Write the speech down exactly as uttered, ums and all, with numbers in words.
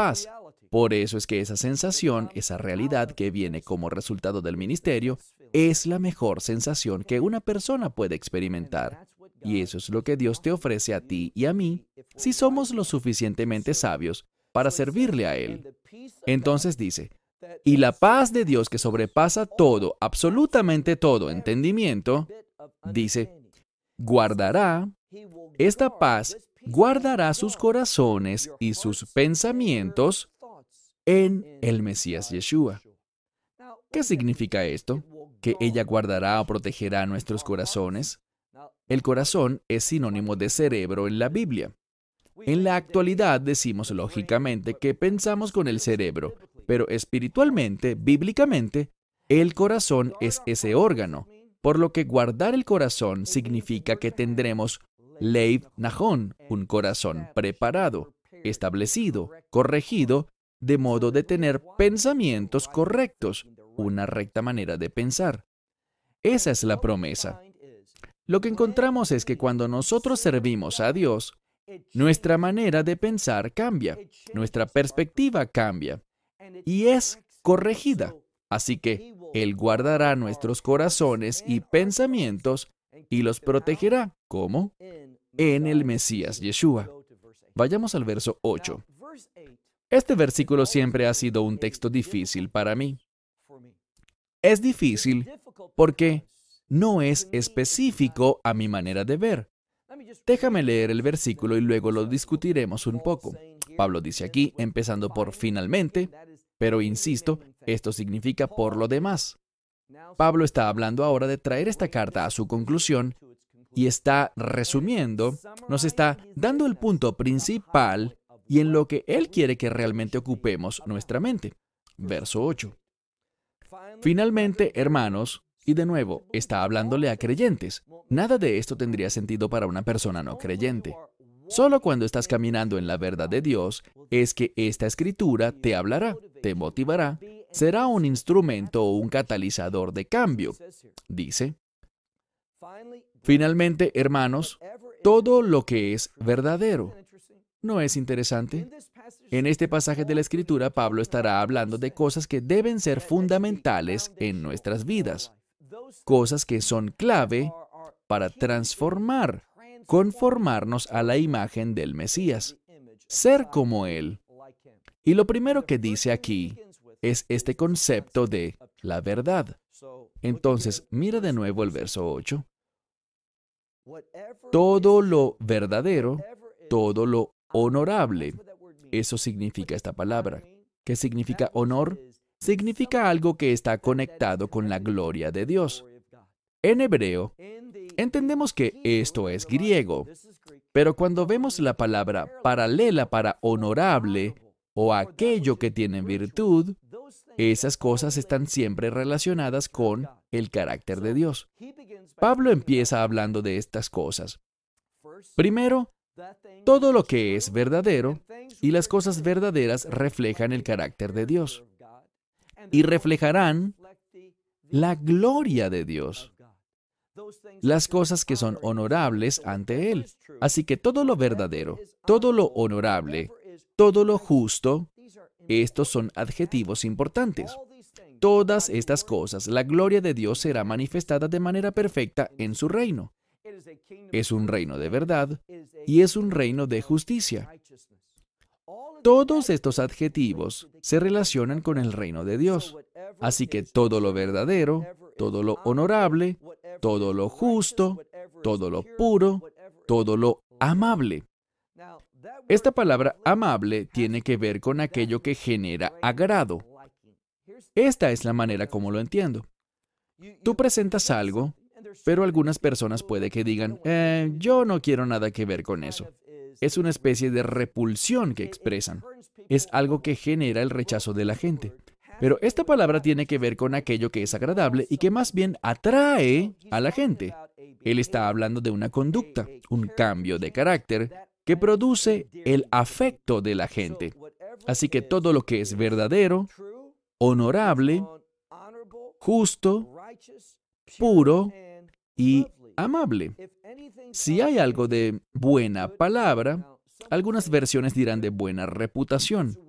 paz. Por eso es que esa sensación, esa realidad que viene como resultado del ministerio, es la mejor sensación que una persona puede experimentar. Y eso es lo que Dios te ofrece a ti y a mí, si somos lo suficientemente sabios para servirle a Él. Entonces dice, y la paz de Dios que sobrepasa todo, absolutamente todo entendimiento, dice, guardará, esta paz guardará sus corazones y sus pensamientos en el Mesías Yeshua. ¿Qué significa esto? ¿Que ella guardará o protegerá nuestros corazones? El corazón es sinónimo de cerebro en la Biblia. En la actualidad decimos lógicamente que pensamos con el cerebro, pero espiritualmente, bíblicamente, el corazón es ese órgano, por lo que guardar el corazón significa que tendremos Leib Nahon, un corazón preparado, establecido, corregido, de modo de tener pensamientos correctos, una recta manera de pensar. Esa es la promesa. Lo que encontramos es que cuando nosotros servimos a Dios, nuestra manera de pensar cambia, nuestra perspectiva cambia y es corregida. Así que Él guardará nuestros corazones y pensamientos y los protegerá. ¿Cómo? En el Mesías Yeshua. Vayamos al verso ocho. Este versículo siempre ha sido un texto difícil para mí. Es difícil porque no es específico a mi manera de ver. Déjame leer el versículo y luego lo discutiremos un poco. Pablo dice aquí, empezando por finalmente, pero insisto, esto significa por lo demás. Pablo está hablando ahora de traer esta carta a su conclusión y está resumiendo, nos está dando el punto principal y en lo que él quiere que realmente ocupemos nuestra mente. Verso ocho. Finalmente, hermanos, y de nuevo, está hablándole a creyentes. Nada de esto tendría sentido para una persona no creyente. Solo cuando estás caminando en la verdad de Dios es que esta escritura te hablará, te motivará, será un instrumento o un catalizador de cambio. Dice, finalmente, hermanos, todo lo que es verdadero. ¿No es interesante? En este pasaje de la Escritura, Pablo estará hablando de cosas que deben ser fundamentales en nuestras vidas. Cosas que son clave para transformar, conformarnos a la imagen del Mesías, ser como Él. Y lo primero que dice aquí es este concepto de la verdad. Entonces, mira de nuevo el verso ocho. Todo lo verdadero, todo lo honorable. Eso significa esta palabra. ¿Qué significa honor? Significa algo que está conectado con la gloria de Dios. En hebreo, entendemos que esto es griego, pero cuando vemos la palabra paralela para honorable o aquello que tiene virtud, esas cosas están siempre relacionadas con el carácter de Dios. Pablo empieza hablando de estas cosas. Primero, todo lo que es verdadero, y las cosas verdaderas reflejan el carácter de Dios. Y reflejarán la gloria de Dios. Las cosas que son honorables ante Él. Así que todo lo verdadero, todo lo honorable, todo lo justo, estos son adjetivos importantes. Todas estas cosas, la gloria de Dios será manifestada de manera perfecta en su reino. Es un reino de verdad y es un reino de justicia. Todos estos adjetivos se relacionan con el reino de Dios. Así que todo lo verdadero, todo lo honorable, todo lo justo, todo lo puro, todo lo amable. Esta palabra amable tiene que ver con aquello que genera agrado. Esta es la manera como lo entiendo. Tú presentas algo, pero algunas personas puede que digan, eh, yo no quiero nada que ver con eso. Es una especie de repulsión que expresan. Es algo que genera el rechazo de la gente. Pero esta palabra tiene que ver con aquello que es agradable y que más bien atrae a la gente. Él está hablando de una conducta, un cambio de carácter que produce el afecto de la gente. Así que todo lo que es verdadero, honorable, justo, puro y amable. Si hay algo de buena palabra, algunas versiones dirán de buena reputación.